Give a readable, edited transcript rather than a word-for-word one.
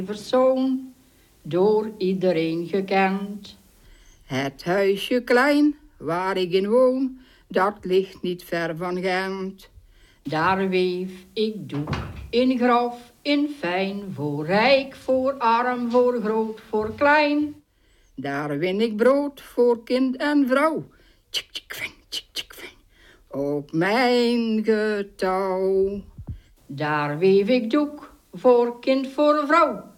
persoon, door iedereen gekend. Het huisje klein, waar ik in woon, dat ligt niet ver van Gent. Daar weef ik doek in grof, in fijn, voor rijk, voor arm, voor groot, voor klein. Daar win ik brood voor kind en vrouw. Tjik, tjik, ving, tjik, tjik, ving. Op mijn getouw. Daar weef ik doek voor kind, voor vrouw.